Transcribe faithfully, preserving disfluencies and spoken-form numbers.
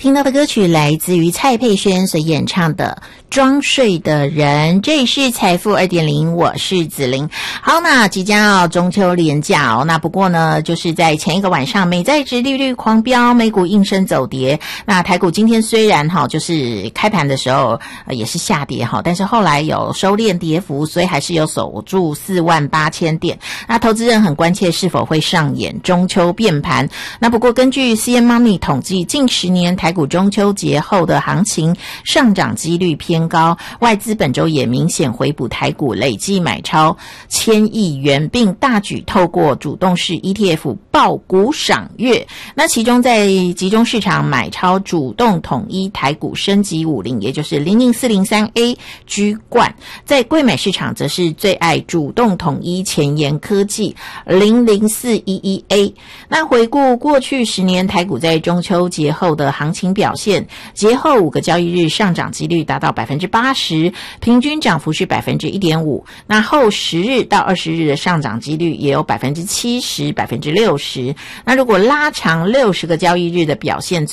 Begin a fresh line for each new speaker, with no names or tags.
听到的歌曲来自于蔡佩轩所演唱的《装睡的人》，这里是财富 二点零， 我是子玲。好，那即将要中秋连假哦，那不过呢就是在前一个晚上美债殖利率狂飙，美股应声走跌。那台股今天虽然哈就是开盘的时候、呃、也是下跌哈，但是后来有收敛跌幅，所以还是有守住四万八千点。那投资人很关切是否会上演中秋变盘。那不过根据 C N Money 统计，近十年台股中秋节后的行情上涨几率偏高，外资本周也明显回补台股，累计买超千亿元，并大举透过主动式 E T F 抱股赏月。那其中在集中市场买超主动统一台股升级五零，也就是零零四零三 A 居冠，在柜买市场则是最爱主动统一前沿科技零零四一一 A。 那回顾过去十年台股在中秋节后的行情表现，节后五个交易日上涨几率达到 百分之八十， 平均涨幅是 百分之一点五， 那后十日到二十日的上涨几率也有 百分之七十、百分之六十。 那如果拉长六十个交易日的表现，